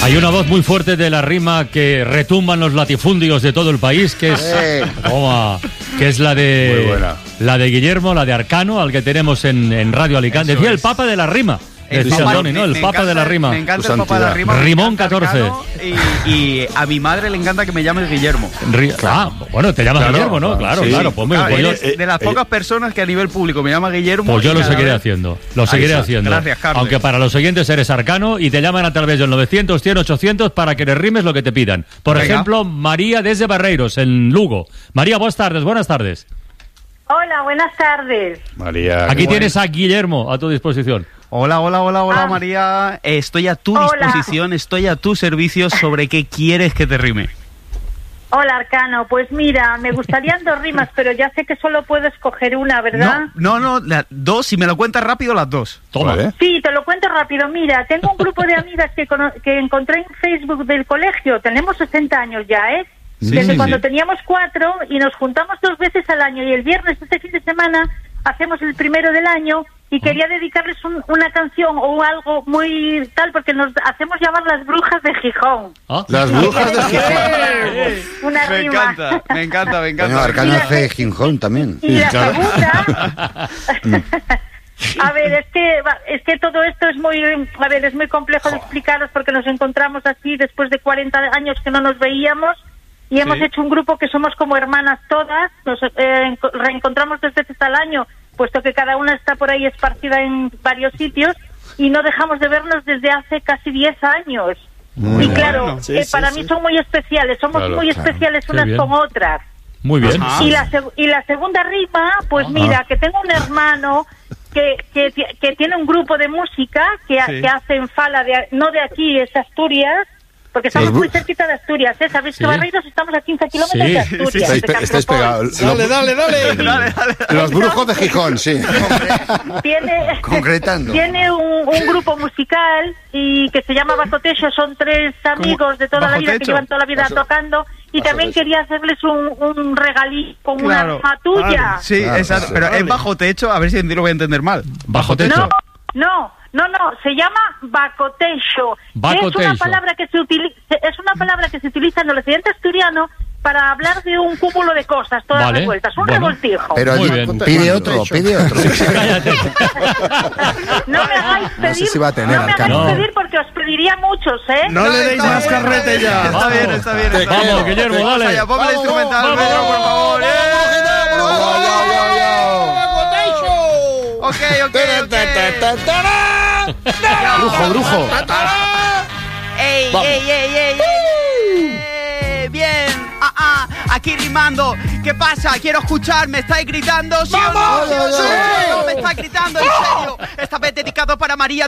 Hay una voz muy fuerte de la rima que retumban los latifundios de todo el país, que es la de Guillermo, la de Arcano, al que tenemos en Radio Alicante. Decía el Papa de la rima. Decía Tony, ¿no? El Papa de la rima. Me encanta el Papa de la rima. Rimón 14. Y a mi madre le encanta que me llames Guillermo. Bueno, te llamas Guillermo, ¿no? Claro. Eres de las pocas personas que a nivel público me llama Guillermo. Pues yo lo seguiré haciendo. Gracias, Carlos. Aunque para los oyentes eres Arcano y te llaman a través del 900, 100, 800 para que le rimes lo que te pidan. Por ejemplo, María desde Barreiros, en Lugo. María, buenas tardes. Hola, buenas tardes. María. Aquí tienes a Guillermo a tu disposición. Hola, María. Estoy a tu disposición, estoy a tu servicio. ¿Sobre qué quieres que te rime? Hola, Arcano. Pues mira, me gustarían 2 rimas, pero ya sé que solo puedo escoger una, ¿verdad? No, las 2, si me lo cuentas rápido, las 2. Toma. ¿Vale? Sí, te lo cuento rápido. Mira, tengo un grupo de amigas que encontré en Facebook del colegio. Tenemos 60 años ya, ¿eh? Desde cuando teníamos 4 y nos juntamos 2 veces al año. Y el viernes, este fin de semana, hacemos el primero del año. Y quería dedicarles una canción o algo muy tal, porque nos hacemos llamar las brujas de Gijón. Las brujas de Gijón. Una rima. Me encanta. Bueno, Arcano hace Gijón también. Y la segunda... A ver, es que todo esto es muy complejo de explicaros, porque nos encontramos así después de 40 años que no nos veíamos. Y hemos hecho un grupo que somos como hermanas todas. Nos reencontramos 2 veces al año, puesto que cada una está por ahí esparcida en varios sitios, y no dejamos de vernos desde hace casi 10 años. Y claro, para mí son muy especiales, somos muy especiales unas con otras. Muy bien. Y la segunda rima, pues mira, que tengo un hermano que tiene un grupo de música que hace en Fala, no de aquí, es Asturias, porque estamos muy cerquita de Asturias, ¿eh? ¿Sabéis que Barreiros estamos a 15 kilómetros de Asturias? Estáis pegados. Dale. Los brujos de Gijón, sí. Concretando. Tiene un grupo musical y que se llama Bajo Techo. Son 3 amigos de toda la vida que llevan toda la vida tocando. Y también quería hacerles un regalito con una rima tuya. Sí, exacto. Pero es Bajo Techo, a ver si lo voy a entender mal. ¿Bajo Techo? No, se llama bacotecho. Es una palabra que se utiliza en el occidente asturiano para hablar de un cúmulo de cosas, todas revueltas, un revoltijo. Pero pide otro. Cállate. No me hagáis pedir, no sé si va a tener, no me hagáis pedir porque os pediría muchos, ¿eh? No le deis más carrete ya. Está bien. Vamos, Guillermo, dale. Ponme el instrumental, Pedro, por favor. Ok. Brujo. ¡Ey! Bien. Aquí rimando. ¿Qué pasa? Quiero escuchar. ¿Me estáis gritando? ¿Sí o no? ¿Me estáis gritando? ¿En serio? Esta vez dedicado para María